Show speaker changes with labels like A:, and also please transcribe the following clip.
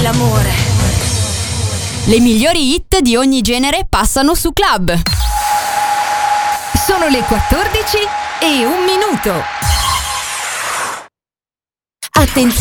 A: l'amore.
B: Le migliori hit di ogni genere passano su Club.
C: Sono le 14:01.
B: Attenzione!